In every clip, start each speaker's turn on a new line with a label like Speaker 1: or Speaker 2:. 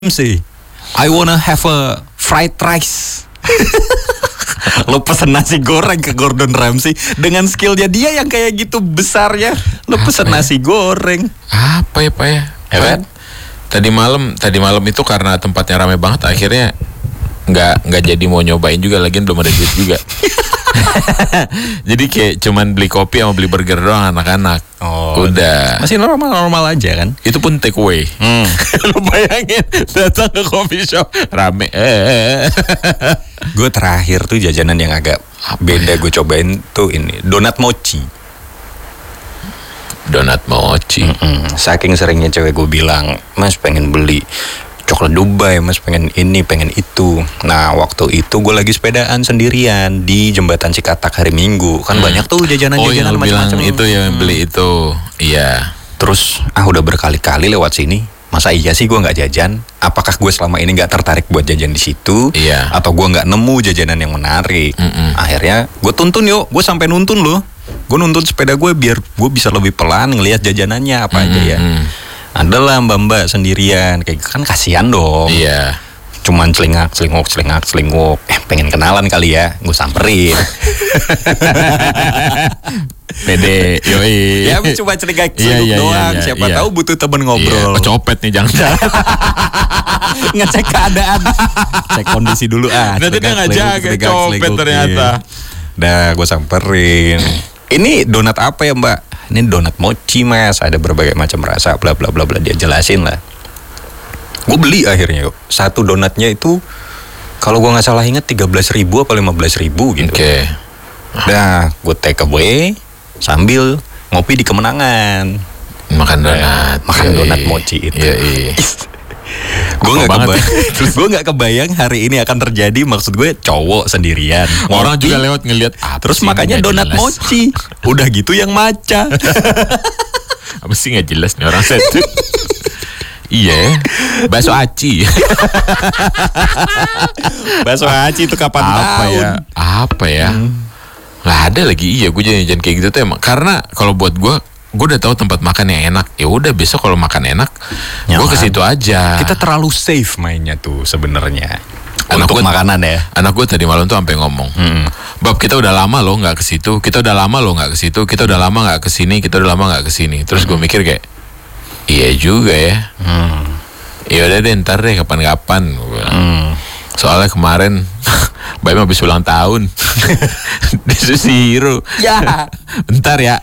Speaker 1: sih, I wanna have a fried rice. Lo pesen nasi goreng ke Gordon Ramsay dengan skillnya dia yang kayak gitu besarnya. Lo pesen nasi goreng.
Speaker 2: Apa ya Pak ya?
Speaker 1: Ya kan?
Speaker 2: Tadi malam itu karena tempatnya ramai banget, akhirnya nggak jadi mau nyobain juga, lagian belum ada duit juga. Jadi kayak cuman beli kopi sama beli burger doang anak-anak.
Speaker 1: Oh,
Speaker 2: udah.
Speaker 1: Masih normal aja kan?
Speaker 2: Itu pun take away. Lu bayangin datang ke coffee shop rame.
Speaker 1: Gue terakhir tuh jajanan yang agak beda gue cobain tuh ini donat mochi.
Speaker 2: Donat mochi.
Speaker 1: Saking seringnya cewek gue bilang, Mas pengen beli coklat Dubai, Mas pengen ini, pengen itu. Nah waktu itu gue lagi sepedaan sendirian di jembatan Cikatak hari Minggu. Kan banyak tuh jajanan-jajanan macam-macam.
Speaker 2: Itu yang beli itu. Iya.
Speaker 1: Terus udah berkali-kali lewat sini. Masa iya sih gue nggak jajan? Apakah gue selama ini nggak tertarik buat jajan di situ?
Speaker 2: Iya.
Speaker 1: Atau gue nggak nemu jajanan yang menarik? Akhirnya gue tuntun yuk. Gue sampai nuntun loh. Gue nuntun sepeda gue biar gue bisa lebih pelan ngelihat jajanannya apa aja ya. Adalah mbak-mbak sendirian, kayak kan kasihan dong.
Speaker 2: Iya.
Speaker 1: Cuman celingak. Pengen kenalan kali ya, gue samperin.
Speaker 2: Pede, yoi.
Speaker 1: Ya cuma celingak
Speaker 2: Iya,
Speaker 1: doang. Siapa tahu butuh temen ngobrol.
Speaker 2: Iya. Copet nih jangan.
Speaker 1: Ngecek keadaan, cek kondisi dulu
Speaker 2: Nanti dia nggak jaga, copet ternyata.
Speaker 1: Dah gue samperin. Ini donat apa ya mbak? Ini donat mochi mas, ada berbagai macam rasa, bla bla bla bla, dia jelasin lah. Gue beli akhirnya yuk. Satu donatnya itu kalau gue nggak salah ingat 13.000 apa 15.000 gitu.
Speaker 2: Oke.
Speaker 1: Dah gue take away sambil ngopi di Kemenangan.
Speaker 2: Makan donat.
Speaker 1: Makan donat mochi itu.
Speaker 2: Iya.
Speaker 1: Gue nggak kebayang hari ini akan terjadi. Maksud gue cowok sendirian,
Speaker 2: orang juga lewat ngelihat
Speaker 1: terus makanya donat mochi. Udah gitu yang maca.
Speaker 2: Apa sih nggak jelas nih orang satu. Iya, bakso aci.
Speaker 1: Bakso aci itu kapan tahun?
Speaker 2: Apa ya? Nggak ada lagi. Iya, gue jangan kayak gitu tuh emang. Karena kalau buat gue udah tahu tempat makan yang enak. Ya udah, besok kalau makan enak, gue ke situ aja.
Speaker 1: Kita terlalu safe mainnya tuh sebenarnya.
Speaker 2: Untuk
Speaker 1: makanan ya.
Speaker 2: Anak gue tadi malam tuh sampai ngomong, Bab kita udah lama loh nggak ke situ, kita udah lama loh nggak ke situ, kita udah lama nggak ke sini, kita udah lama nggak ke sini. Terus gue mikir kayak, iya juga ya. Ya udah deh, ntar deh kapan-kapan. Soalnya kemarin Baim habis ulang tahun di Sushi Hero.
Speaker 1: Ya.
Speaker 2: Bentar ya.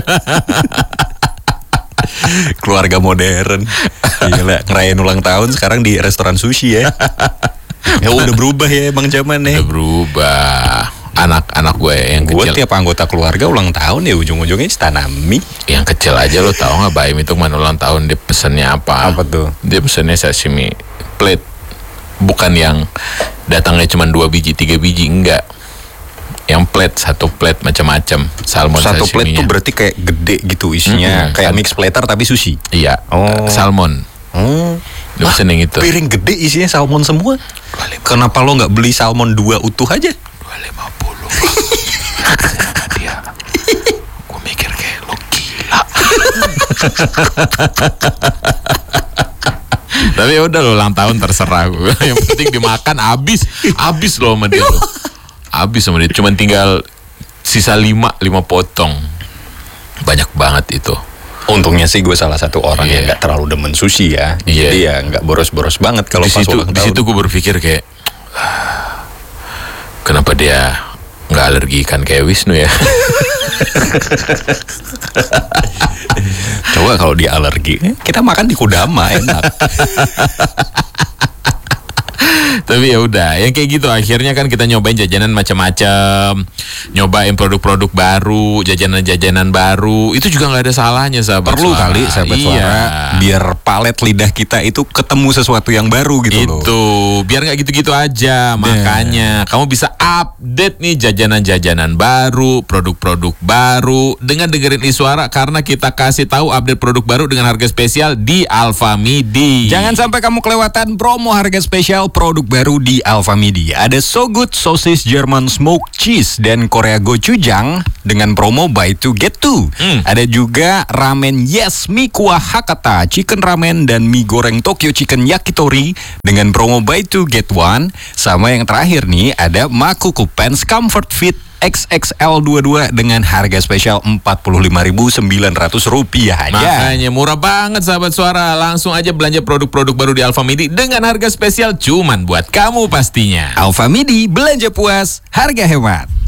Speaker 1: Keluarga modern. Gila, ngerayain ulang tahun sekarang di restoran sushi ya. Ya udah berubah ya emang zaman ya.
Speaker 2: Udah berubah. Anak gue yang
Speaker 1: Gue
Speaker 2: kecil.
Speaker 1: tiap anggota keluarga ulang tahun ya ujung-ujungnya istana mie.
Speaker 2: Yang kecil aja lo tau nggak, Baim itu kemana ulang tahun dia pesennya apa?
Speaker 1: Apa tuh?
Speaker 2: Dia pesennya sashimi plate. Bukan yang datangnya cuma 2 biji 3 biji, enggak. Yang plate, satu plate macam-macam salmon
Speaker 1: Satu
Speaker 2: sashiminya.
Speaker 1: plate tuh berarti kayak gede gitu isinya. Kayak mix platter tapi sushi.
Speaker 2: Iya.
Speaker 1: Oh.
Speaker 2: Salmon. Dia pesen yang itu.
Speaker 1: Piring gede isinya salmon semua. Kenapa lo nggak beli salmon 2 utuh aja?
Speaker 2: 250. Dia. Gue mikir kayak lo gila. Tapi ya udah lo ulang tahun terserah gue. Yang penting dimakan habis lo sama dia lo. Habis sama dia. Cuman tinggal sisa 5 potong. Banyak banget itu.
Speaker 1: Untungnya sih gue salah satu orang yang nggak terlalu demen sushi ya. Jadi ya nggak boros-boros banget kalau pas ulang tahun.
Speaker 2: Di situ gue berpikir kayak, kenapa dia nggak alergi ikan kayak Wisnu ya?
Speaker 1: Coba kalau dia alergi, kita makan di Kudama enak.
Speaker 2: Tapi ya udah, yang kayak gitu akhirnya kan kita nyobain jajanan macam-macam, nyobain produk-produk baru, jajanan-jajanan baru. Itu juga nggak ada salahnya, sahabat
Speaker 1: Perlu
Speaker 2: suara.
Speaker 1: kali sahabat suara, biar palet lidah kita itu ketemu sesuatu yang baru gitu loh.
Speaker 2: Itu biar nggak gitu-gitu aja. Makanya kamu bisa update nih jajanan-jajanan baru, produk-produk baru dengan dengerin Iswara karena kita kasih tahu update produk baru dengan harga spesial di Alfamidi.
Speaker 1: Jangan sampai kamu kelewatan promo harga spesial produk baru di Alfamidi. Ada So Good Sosis German Smoked Cheese dan Korea Gochujang dengan promo buy two get two. Ada juga ramen Yes mie kuah Hakata, chicken ramen dan mie goreng Tokyo Chicken Yakitori dengan promo buy two get one. Sama yang terakhir nih ada Makuku Pants Comfort Fit XXL22 dengan harga spesial Rp45.900 aja.
Speaker 2: Makanya murah banget sahabat Suara. Langsung aja belanja produk-produk baru di Alfamidi dengan harga spesial cuman buat kamu pastinya.
Speaker 1: Alfamidi, belanja puas, harga hemat.